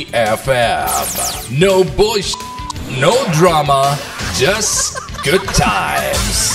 FM. No bullshit, no drama, just good times.